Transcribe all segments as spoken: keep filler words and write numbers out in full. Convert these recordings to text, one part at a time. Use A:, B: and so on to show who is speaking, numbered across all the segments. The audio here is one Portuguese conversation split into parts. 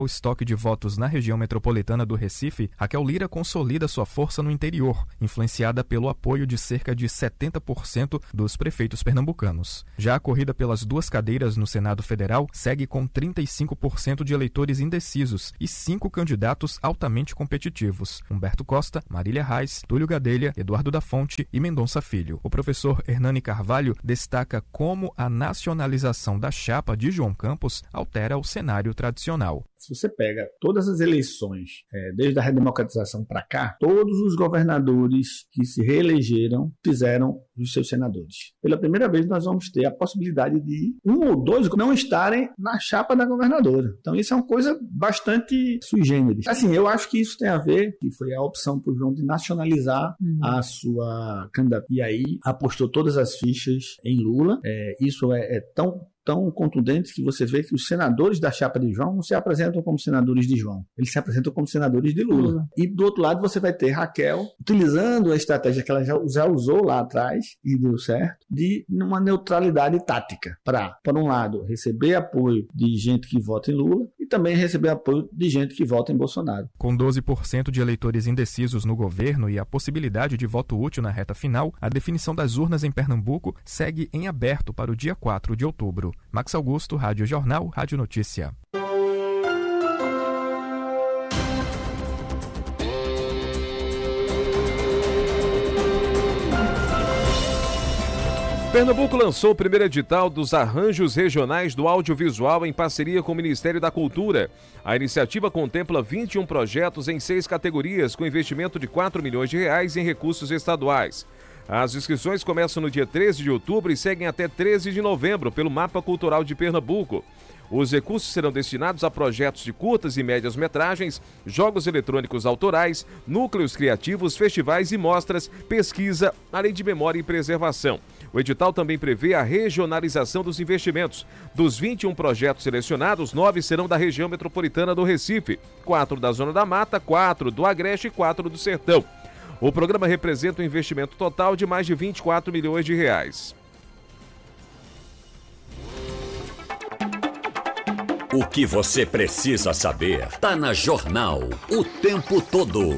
A: o estoque de votos na região metropolitana do Recife, Raquel Lira consolida sua força no interior, influenciada pelo apoio de cerca de setenta por cento dos prefeitos pernambucanos. Já a corrida pelas duas cadeiras no Senado Federal segue com trinta e cinco por cento de eleitores indecisos e cinco candidatos altamente competitivos: Humberto Costa, Marília Reis, Túlio Gadelha, Eduardo da Fonte e Mendonça Filho. O professor Hernani Carvalho destaca como a nacionalização da chapa de João Campos altera o cenário tradicional.
B: Se você pega todas as eleições, é, desde a redemocratização para cá, todos os governadores que se reelegeram fizeram os seus senadores. Pela primeira vez nós vamos ter a possibilidade de um ou dois não estarem na chapa da governadora. Então isso é uma coisa bastante sui generis. Assim, eu acho que isso tem a ver, que foi a opção por João de nacionalizar uhum. a sua candidatura. E aí apostou todas as fichas em Lula. É, isso é, é tão... tão contundentes que você vê que os senadores da chapa de João não se apresentam como senadores de João, eles se apresentam como senadores de Lula. Lula. E do outro lado você vai ter Raquel utilizando a estratégia que ela já, já usou lá atrás e deu certo, de uma neutralidade tática para, por um lado, receber apoio de gente que vota em Lula e também receber apoio de gente que vota em Bolsonaro.
A: Com doze por cento de eleitores indecisos no governo e a possibilidade de voto útil na reta final, a definição das urnas em Pernambuco segue em aberto para o dia quatro de outubro. Max Augusto, Rádio Jornal, Rádio Notícia.
C: Pernambuco lançou o primeiro edital dos arranjos regionais do audiovisual em parceria com o Ministério da Cultura. A iniciativa contempla vinte e um projetos em seis categorias, com investimento de quatro milhões de reais em recursos estaduais. As inscrições começam no dia treze de outubro e seguem até treze de novembro pelo Mapa Cultural de Pernambuco. Os recursos serão destinados a projetos de curtas e médias metragens, jogos eletrônicos autorais, núcleos criativos, festivais e mostras, pesquisa, além de memória e preservação. O edital também prevê a regionalização dos investimentos. Dos vinte e um projetos selecionados, nove serão da região metropolitana do Recife, quatro da Zona da Mata, quatro do Agreste e quatro do Sertão. O programa representa um investimento total de mais de vinte e quatro milhões de reais.
D: O que você precisa saber está na Jornal o tempo todo.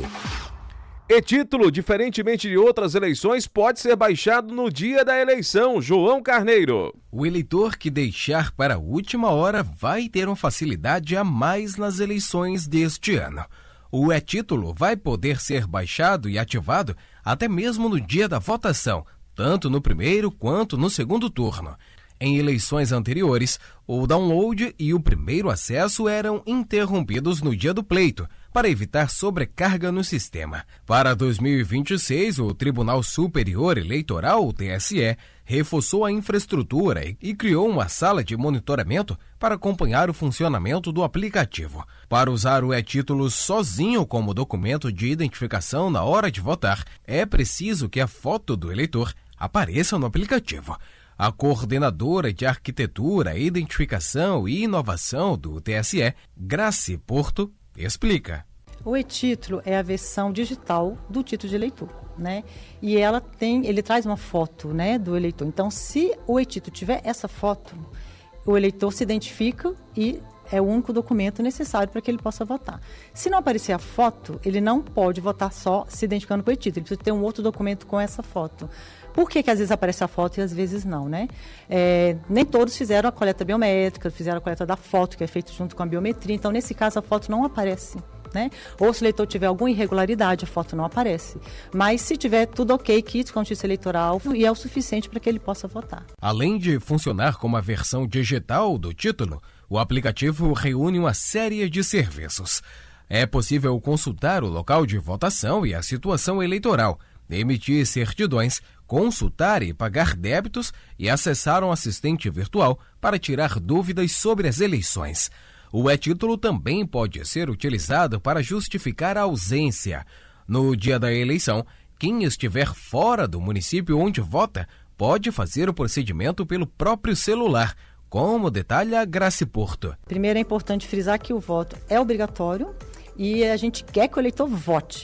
C: E título, diferentemente de outras eleições, pode ser baixado no dia da eleição. João Carneiro.
E: O eleitor que deixar para a última hora vai ter uma facilidade a mais nas eleições deste ano. O e-título vai poder ser baixado e ativado até mesmo no dia da votação, tanto no primeiro quanto no segundo turno. Em eleições anteriores, o download e o primeiro acesso eram interrompidos no dia do pleito, para evitar sobrecarga no sistema. Para dois mil e vinte e seis, o Tribunal Superior Eleitoral, o T S E, reforçou a infraestrutura e criou uma sala de monitoramento para acompanhar o funcionamento do aplicativo. Para usar o e-título sozinho como documento de identificação na hora de votar, é preciso que a foto do eleitor apareça no aplicativo. A coordenadora de Arquitetura, Identificação e Inovação do T S E, Graci Porto, explica.
F: O e-título é a versão digital do título de eleitor, né? E ela tem, ele traz uma foto, né, do eleitor. Então, se o e-título tiver essa foto, o eleitor se identifica e é o único documento necessário para que ele possa votar. Se não aparecer a foto, ele não pode votar só se identificando com o e-título. Ele precisa ter um outro documento com essa foto. Por que que às vezes aparece a foto e às vezes não, né? É, nem todos fizeram a coleta biométrica, fizeram a coleta da foto, que é feita junto com a biometria. Então, nesse caso, a foto não aparece, né? Ou se o eleitor tiver alguma irregularidade, a foto não aparece. Mas se tiver tudo ok, kit com justiça eleitoral, e é o suficiente para que ele possa votar.
E: Além de funcionar como a versão digital do título, o aplicativo reúne uma série de serviços. É possível consultar o local de votação e a situação eleitoral, emitir certidões, consultar e pagar débitos e acessar um assistente virtual para tirar dúvidas sobre as eleições. O e-título também pode ser utilizado para justificar a ausência. No dia da eleição, quem estiver fora do município onde vota pode fazer o procedimento pelo próprio celular, como detalha Graci Porto.
F: Primeiro é importante frisar que o voto é obrigatório e a gente quer que o eleitor vote.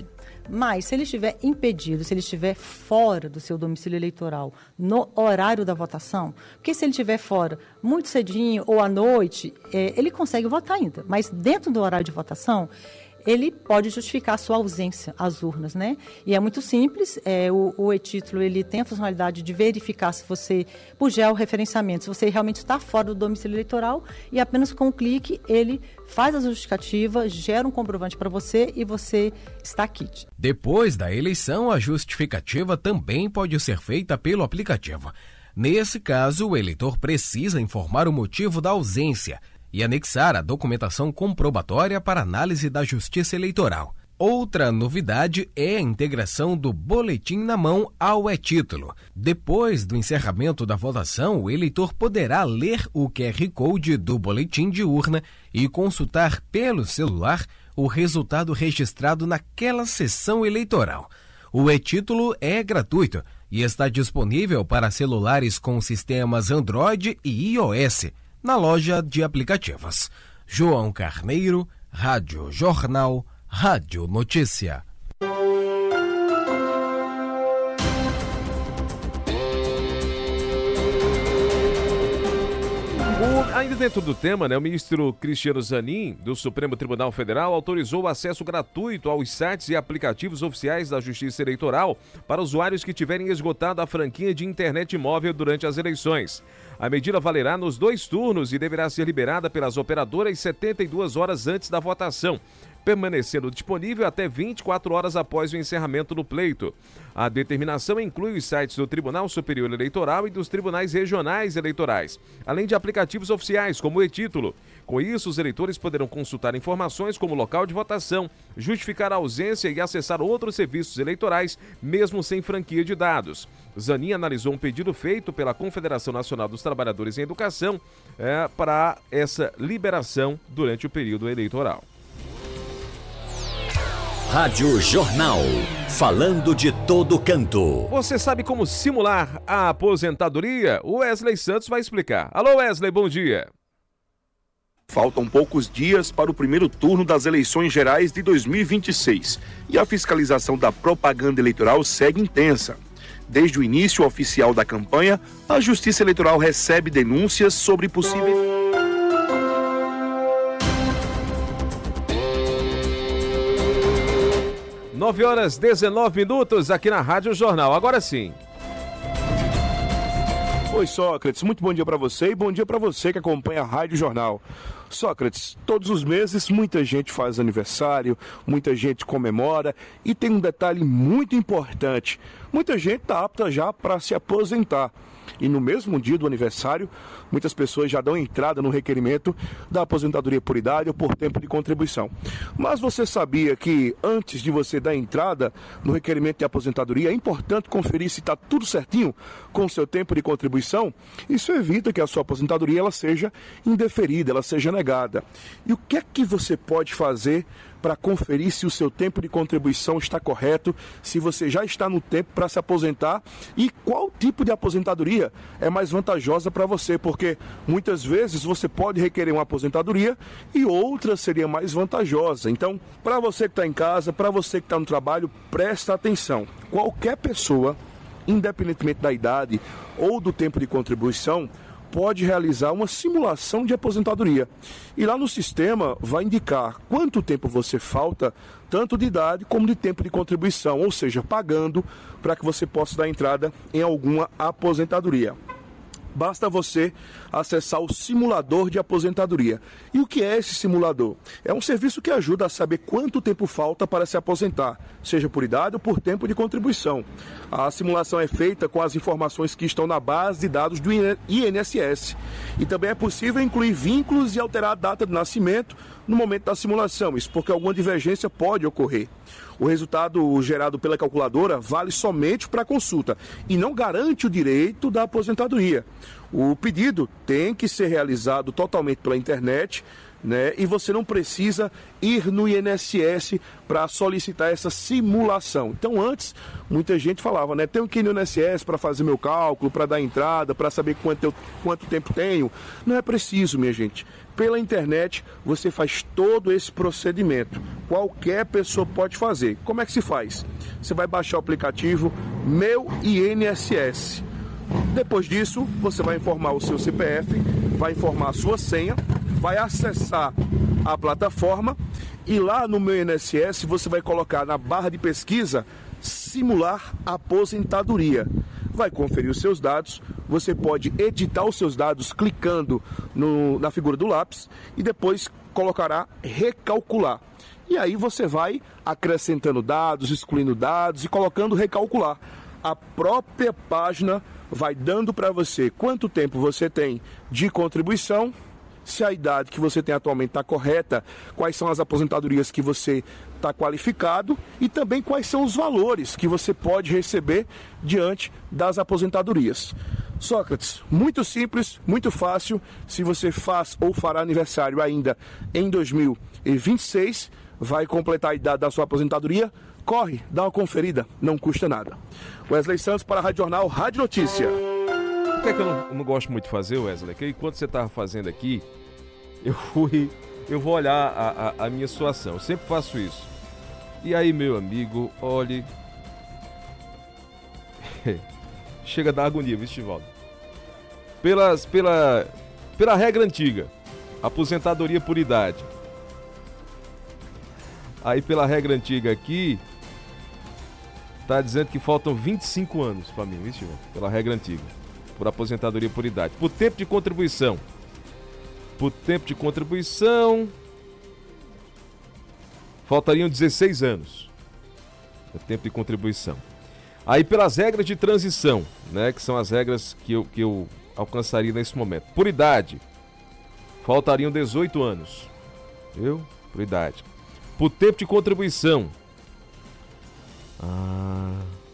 F: Mas, se ele estiver impedido, se ele estiver fora do seu domicílio eleitoral, no horário da votação, porque se ele estiver fora muito cedinho ou à noite, é, ele consegue votar ainda. Mas dentro do horário de votação, ele pode justificar a sua ausência às urnas, né? E é muito simples, é, o, o e-título ele tem a funcionalidade de verificar se você, por georreferenciamento, se você realmente está fora do domicílio eleitoral, e apenas com um clique ele faz a justificativa, gera um comprovante para você e você está quite.
E: Depois da eleição, a justificativa também pode ser feita pelo aplicativo. Nesse caso, o eleitor precisa informar o motivo da ausência e anexar a documentação comprobatória para análise da Justiça Eleitoral. Outra novidade é a integração do boletim na mão ao e-título. Depois do encerramento da votação, o eleitor poderá ler o Q R Code do boletim de urna e consultar pelo celular o resultado registrado naquela sessão eleitoral. O e-título é gratuito e está disponível para celulares com sistemas Android e iOS na loja de aplicativos. João Carneiro, Rádio Jornal, Rádio Notícia.
C: O, ainda dentro do tema, né, o ministro Cristiano Zanin, do Supremo Tribunal Federal, autorizou o acesso gratuito aos sites e aplicativos oficiais da Justiça Eleitoral para usuários que tiverem esgotado a franquia de internet móvel durante as eleições. A medida valerá nos dois turnos e deverá ser liberada pelas operadoras setenta e duas horas antes da votação, permanecendo disponível até vinte e quatro horas após o encerramento do pleito. A determinação inclui os sites do Tribunal Superior Eleitoral e dos tribunais regionais eleitorais, além de aplicativos oficiais como o e-título. Com isso, os eleitores poderão consultar informações como local de votação, justificar a ausência e acessar outros serviços eleitorais, mesmo sem franquia de dados. Zanin analisou um pedido feito pela Confederação Nacional dos Trabalhadores em Educação é, para essa liberação durante o período eleitoral.
D: Rádio Jornal, falando de todo canto.
C: Você sabe como simular a aposentadoria? O Wesley Santos vai explicar. Alô Wesley, bom dia.
G: Faltam poucos dias para o primeiro turno das eleições gerais de dois mil e vinte e seis e a fiscalização da propaganda eleitoral segue intensa. Desde o início oficial da campanha, a Justiça Eleitoral recebe denúncias sobre possíveis...
C: nove horas e dezenove minutos aqui na Rádio Jornal. Agora sim.
G: Oi, Sócrates. Muito bom dia para você e bom dia para você que acompanha a Rádio Jornal. Sócrates, todos os meses muita gente faz aniversário, muita gente comemora e tem um detalhe muito importante. Muita gente está apta já para se aposentar. E no mesmo dia do aniversário, muitas pessoas já dão entrada no requerimento da aposentadoria por idade ou por tempo de contribuição. Mas você sabia que antes de você dar entrada no requerimento de aposentadoria, é importante conferir se está tudo certinho com o seu tempo de contribuição? Isso evita que a sua aposentadoria ela seja indeferida, ela seja negada. E o que é que você pode fazer para conferir se o seu tempo de contribuição está correto, se você já está no tempo para se aposentar e qual tipo de aposentadoria é mais vantajosa para você, porque muitas vezes você pode requerer uma aposentadoria e outra seria mais vantajosa. Então, para você que está em casa, para você que está no trabalho, presta atenção. Qualquer pessoa, independentemente da idade ou do tempo de contribuição, pode realizar uma simulação de aposentadoria. E lá no sistema vai indicar quanto tempo você falta, tanto de idade como de tempo de contribuição, ou seja, pagando para que você possa dar entrada em alguma aposentadoria. Basta você acessar o simulador de aposentadoria. E o que é esse simulador? É um serviço que ajuda a saber quanto tempo falta para se aposentar, seja por idade ou por tempo de contribuição. A simulação é feita com as informações que estão na base de dados do I N S S. E também é possível incluir vínculos e alterar a data de nascimento no momento da simulação, isso porque alguma divergência pode ocorrer. O resultado gerado pela calculadora vale somente para a consulta e não garante o direito da aposentadoria. O pedido tem que ser realizado totalmente pela internet, né? E você não precisa ir no I N S S para solicitar essa simulação. Então antes, muita gente falava, né? Tenho que ir no I N S S para fazer meu cálculo, para dar entrada, para saber quanto, eu, quanto tempo tenho. Não é preciso, minha gente. Pela internet, você faz todo esse procedimento. Qualquer pessoa pode fazer. Como é que se faz? Você vai baixar o aplicativo Meu I N S S. Depois disso, você vai informar o seu C P F, vai informar a sua senha, vai acessar a plataforma e lá no Meu I N S S você vai colocar na barra de pesquisa simular aposentadoria. Vai conferir os seus dados, você pode editar os seus dados clicando no, na figura do lápis e depois colocará recalcular. E aí você vai acrescentando dados, excluindo dados e colocando recalcular. A própria página vai dando para você quanto tempo você tem de contribuição, se a idade que você tem atualmente está correta, quais são as aposentadorias que você está qualificado e também quais são os valores que você pode receber diante das aposentadorias. Sócrates, muito simples, muito fácil. Se você faz ou fará aniversário ainda em dois mil e vinte e seis, vai completar a idade da sua aposentadoria, corre, dá uma conferida, não custa nada. Wesley Santos para a Rádio Jornal, Rádio Notícia.
C: O que é que eu não, eu não gosto muito de fazer, Wesley? Que enquanto você estava fazendo aqui, eu fui, eu vou olhar a, a, a minha situação. Eu sempre faço isso. E aí, meu amigo, olhe... Chega da agonia, viu, Estivaldo? Pelas, pela, pela regra antiga, aposentadoria por idade. Aí, pela regra antiga aqui, tá dizendo que faltam vinte e cinco anos para mim, viu, Estivaldo? Pela regra antiga, por aposentadoria por idade. Por tempo de contribuição. Por tempo de contribuição, faltariam dezesseis anos. Por tempo de contribuição. Aí pelas regras de transição, né, que são as regras que eu, que eu alcançaria nesse momento. Por idade, faltariam dezoito anos. Viu? Por idade. Por tempo de contribuição. Ah.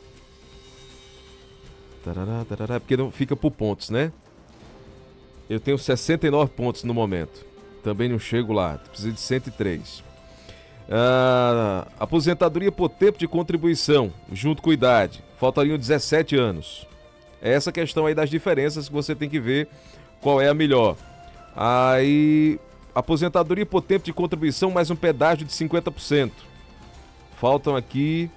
C: Tarará, tarará, porque não fica por pontos, né? Eu tenho sessenta e nove pontos no momento. Também não chego lá. Preciso de cento e três. Ah, aposentadoria por tempo de contribuição, junto com idade. Faltariam dezessete anos. É essa questão aí das diferenças que você tem que ver qual é a melhor. Aí, aposentadoria por tempo de contribuição mais um pedágio de cinquenta por cento. Faltam aqui...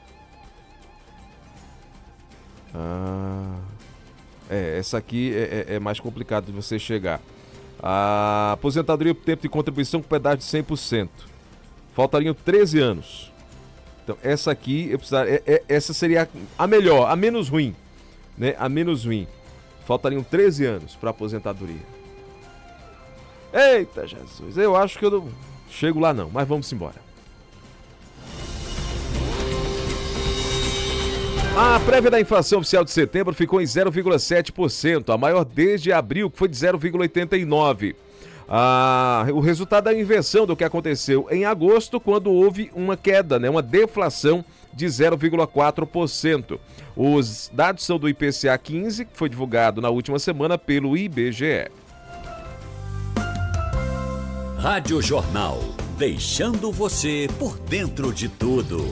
C: Ah... É, essa aqui é, é, é mais complicado de você chegar. A aposentadoria por tempo de contribuição com pedágio de cem por cento. Faltariam treze anos. Então, essa aqui, eu precisaria, é, é, essa seria a melhor, a menos ruim. Né? A menos ruim. Faltariam treze anos para aposentadoria. Eita, Jesus. Eu acho que eu não chego lá não, mas vamos embora. A prévia da inflação oficial de setembro ficou em zero vírgula sete por cento, a maior desde abril, que foi de zero vírgula oitenta e nove por cento. Ah, o resultado é a inversão do que aconteceu em agosto, quando houve uma queda, né, uma deflação de zero vírgula quatro por cento. Os dados são do I P C A quinze, que foi divulgado na última semana pelo I B G E.
D: Rádio Jornal, deixando você por dentro de tudo.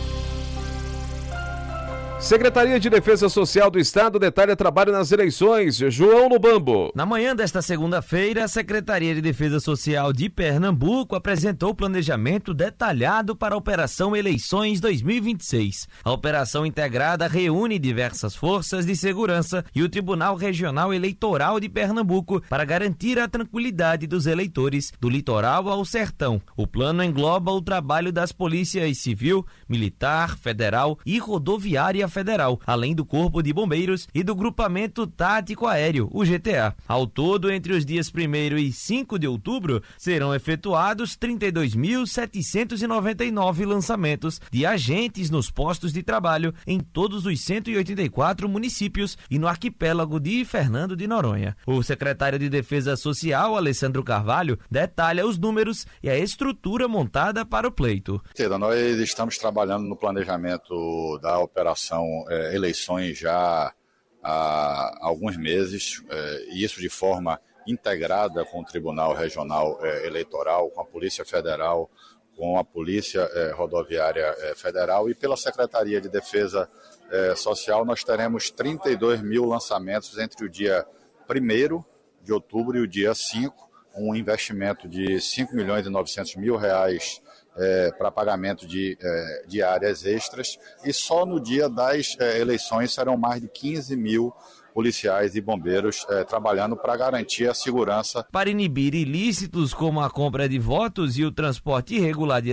C: Secretaria de Defesa Social do Estado detalha trabalho nas eleições. João Lubambo.
H: Na manhã desta segunda-feira, a Secretaria de Defesa Social de Pernambuco apresentou o planejamento detalhado para a Operação Eleições dois mil e vinte e seis. A operação integrada reúne diversas forças de segurança e o Tribunal Regional Eleitoral de Pernambuco para garantir a tranquilidade dos eleitores do litoral ao sertão. O plano engloba o trabalho das polícias civil, militar, federal e rodoviária Federal, além do Corpo de Bombeiros e do Grupamento Tático Aéreo, o G T A. Ao todo, entre os dias primeiro e cinco de outubro, serão efetuados trinta e dois mil setecentos e noventa e nove lançamentos de agentes nos postos de trabalho em todos os cento e oitenta e quatro municípios e no arquipélago de Fernando de Noronha. O secretário de Defesa Social, Alessandro Carvalho, detalha os números e a estrutura montada para o pleito.
I: Nós estamos trabalhando no planejamento da operação É, eleições já há alguns meses, é, e isso de forma integrada com o Tribunal Regional é, Eleitoral, com a Polícia Federal, com a Polícia é, Rodoviária é, Federal e pela Secretaria de Defesa é, Social. Nós teremos trinta e dois mil lançamentos entre o dia primeiro de outubro e o dia cinco, um investimento de cinco milhões e novecentos mil reais é, para pagamento de é, diárias extras, e só no dia das é, eleições serão mais de quinze mil policiais e bombeiros eh, trabalhando para garantir a segurança.
H: Para inibir ilícitos como a compra de votos e o transporte irregular de